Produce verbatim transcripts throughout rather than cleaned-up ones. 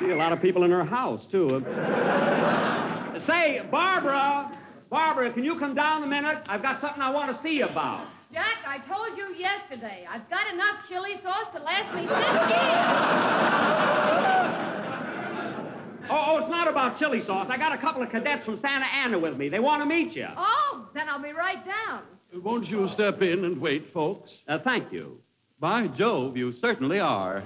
See a lot of people in her house, too. Say, Barbara, Barbara, can you come down a minute? I've got something I want to see you about. Jack, I told you yesterday. I've got enough chili sauce to last me six years. Oh, oh, it's not about chili sauce. I got a couple of cadets from Santa Ana with me. They want to meet you. Oh, then I'll be right down. Won't you step in and wait, folks? Uh, thank you. By Jove, you certainly are.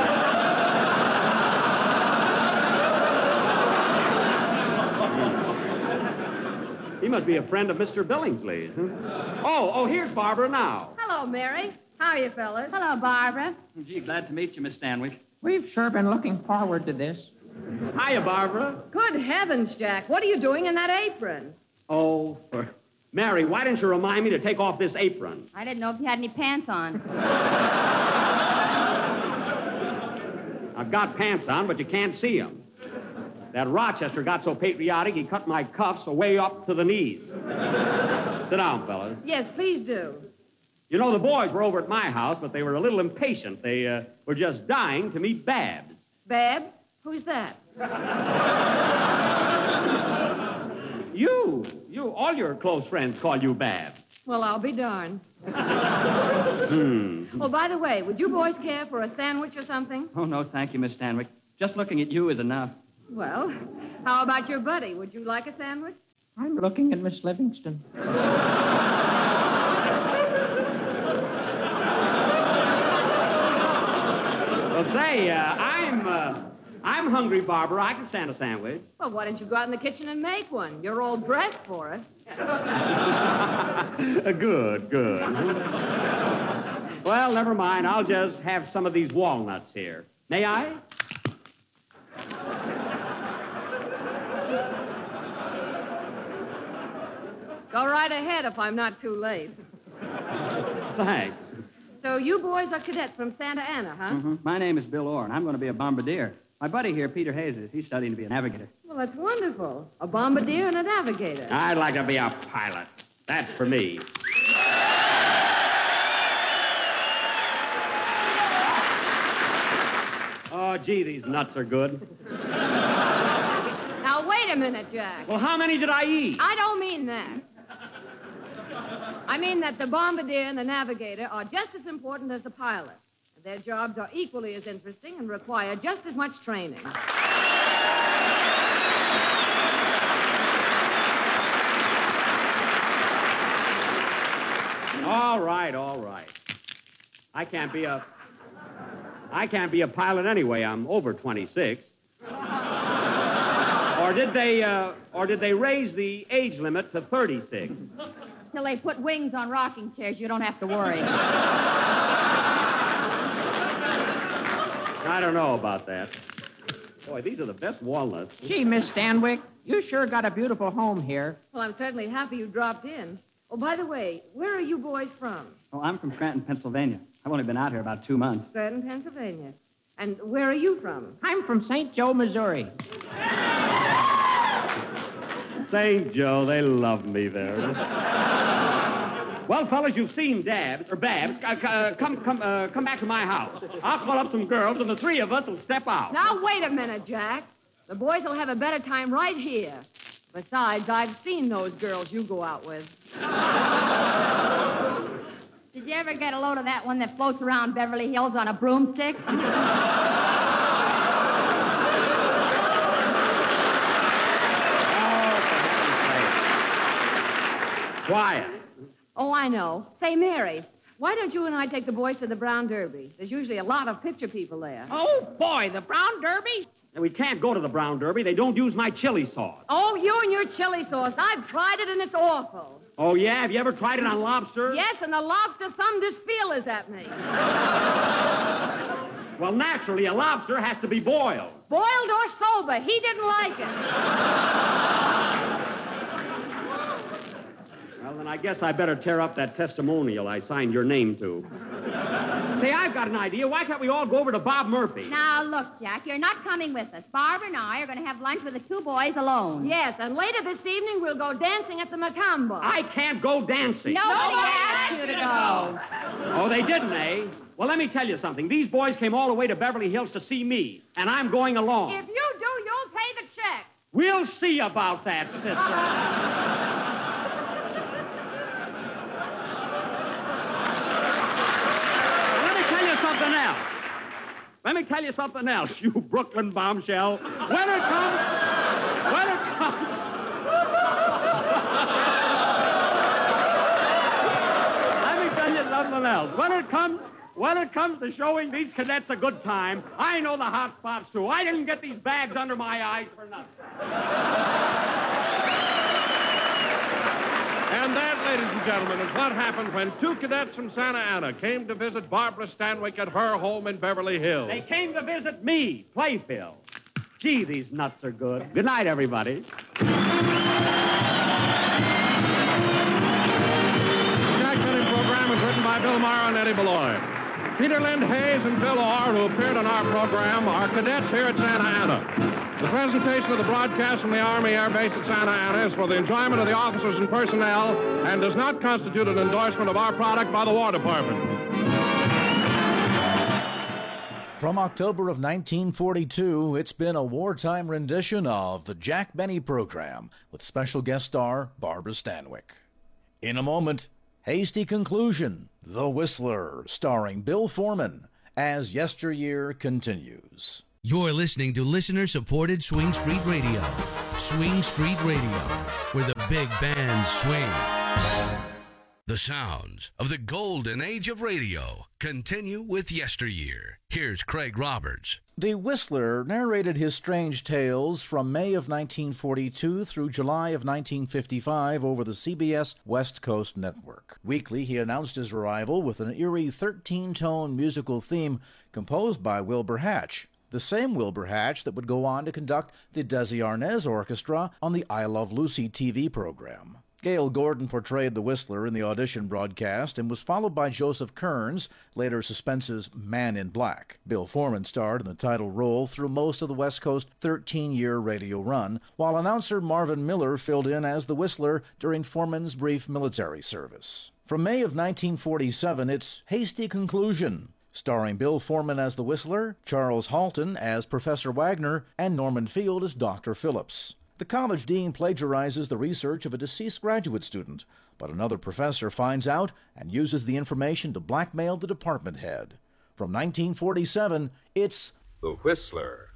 He must be a friend of Mister Billingsley's. Huh? Oh, oh, here's Barbara now. Hello, Mary. How are you, fellas? Hello, Barbara. Gee, glad to meet you, Miss Stanwyck. We've sure been looking forward to this. Hiya, Barbara. Good heavens, Jack. What are you doing in that apron? Oh, for... Mary, why didn't you remind me to take off this apron? I didn't know if you had any pants on. I've got pants on, but you can't see them. That Rochester got so patriotic, he cut my cuffs way up to the knees. Sit down, fellas. Yes, please do. You know, the boys were over at my house, but they were a little impatient. They uh, were just dying to meet Babs. Babs? Who's that? You. You. All your close friends call you Babs. Well, I'll be darned. Hmm. Oh, by the way, would you boys care for a sandwich or something? Oh, no, thank you, Miss Stanwyck. Just looking at you is enough. Well, how about your buddy? Would you like a sandwich? I'm looking at Miss Livingston. Well, say, uh, I'm, uh, I'm hungry, Barbara. I can stand a sandwich. Well, why don't you go out in the kitchen and make one? You're all dressed for it. Good, good. Well, never mind. I'll just have some of these walnuts here. May I? Go right ahead if I'm not too late. Thanks. So you boys are cadets from Santa Ana, huh? Mm-hmm. My name is Bill Orr, and I'm going to be a bombardier. My buddy here, Peter Hayes, is he's studying to be a navigator. Well, that's wonderful. A bombardier and a navigator. I'd like to be a pilot. That's for me. Oh, gee, these nuts are good. Now, wait a minute, Jack. Well, how many did I eat? I don't mean that. I mean that the bombardier and the navigator are just as important as the pilot. Their jobs are equally as interesting and require just as much training. All right, all right. I can't be a... I can't be a pilot anyway. I'm over twenty-six. Or did they, uh, or did they raise the age limit to thirty-six? Till they put wings on rocking chairs, you don't have to worry. I don't know about that. Boy, these are the best walnuts. Gee, Miss Stanwyck, you sure got a beautiful home here. Well, I'm certainly happy you dropped in. Oh, by the way, where are you boys from? Oh, I'm from Scranton, Pennsylvania. I've only been out here about two months. Scranton, Pennsylvania. And where are you from? I'm from Saint Joe, Missouri. Saint Joe, they love me there. Well, fellas, you've seen Dabs, or Babs. Uh, uh, come, come, uh, come back to my house. I'll call up some girls, and the three of us will step out. Now, wait a minute, Jack. The boys will have a better time right here. Besides, I've seen those girls you go out with. Did you ever get a load of that one that floats around Beverly Hills on a broomstick? Quiet. Oh, I know. Say, Mary, why don't you and I take the boys to the Brown Derby? There's usually a lot of picture people there. Oh, boy, the Brown Derby? And we can't go to the Brown Derby. They don't use my chili sauce. Oh, you and your chili sauce. I've tried it, and it's awful. Oh, yeah? Have you ever tried it on lobster? Yes, and the lobster thumbed his feelers at me. Well, naturally, a lobster has to be boiled. Boiled or sober. He didn't like it. Well, then I guess I better tear up that testimonial I signed your name to. Say, I've got an idea. Why can't we all go over to Bob Murphy? Now, look, Jack, you're not coming with us. Barbara and I are going to have lunch with the two boys alone. Yes, and later this evening we'll go dancing at the Macambo. I can't go dancing. Nobody asked you to go. Oh, they didn't, eh? Well, let me tell you something. These boys came all the way to Beverly Hills to see me, and I'm going along. If you do, you'll pay the check. We'll see about that, sister. Let me tell you something else. Let me tell you something else, you Brooklyn bombshell. When it comes... When it comes... Let me tell you something else. When it comes... When it comes to showing these cadets a good time, I know the hot spots, too. I didn't get these bags under my eyes for nothing. And that, ladies and gentlemen, is what happened when two cadets from Santa Ana came to visit Barbara Stanwyck at her home in Beverly Hills. They came to visit me, Playfield. Gee, these nuts are good. Good night, everybody. The Jack Benny program was written by Bill Maher and Eddie Beloit. Peter Lind Hayes and Bill Orr, who appeared on our program, are cadets here at Santa Ana. The presentation of the broadcast from the Army Air Base at Santa Ana is for the enjoyment of the officers and personnel and does not constitute an endorsement of our product by the War Department. From October of nineteen forty-two, it's been a wartime rendition of the Jack Benny program with special guest star Barbara Stanwyck. In a moment, Hasty Conclusion, The Whistler, starring Bill Foreman, as yesteryear continues. You're listening to listener-supported Swing Street Radio. Swing Street Radio, where the big bands swing. The sounds of the golden age of radio continue with yesteryear. Here's Craig Roberts. The Whistler narrated his strange tales from May of nineteen forty-two through July of nineteen fifty-five over the C B S West Coast Network. Weekly, he announced his arrival with an eerie thirteen-tone musical theme composed by Wilbur Hatch, the same Wilbur Hatch that would go on to conduct the Desi Arnaz Orchestra on the I Love Lucy T V program. Gail Gordon portrayed the Whistler in the audition broadcast and was followed by Joseph Kearns, later Suspense's Man in Black. Bill Foreman starred in the title role through most of the West Coast thirteen-year radio run, while announcer Marvin Miller filled in as the Whistler during Foreman's brief military service. From May of nineteen forty-seven, it's Hasty Conclusion, starring Bill Foreman as the Whistler, Charles Halton as Professor Wagner, and Norman Field as Doctor Phillips. The college dean plagiarizes the research of a deceased graduate student, but another professor finds out and uses the information to blackmail the department head. From nineteen forty-seven, it's The Whistler.